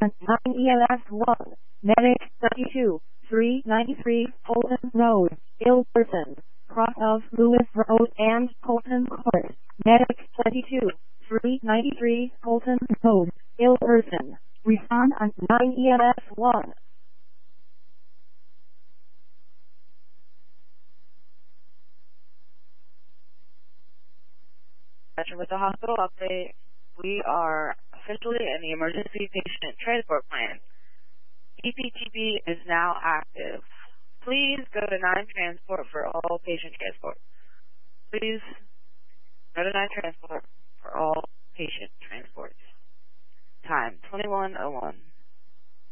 and 9 ELS 1, Medic 32, 393, Fulton Road, ill person, cross of Lewis Road and Fulton Court, Medic 22, 393, Fulton Road, ill person, respond on 9 ELS 1. With the hospital update, we are officially in the emergency patient transport plan. EPTP is now active. Please go to 9 Transport for all patient transport. Please go to 9 Transport for all patient transports. Time 21:01.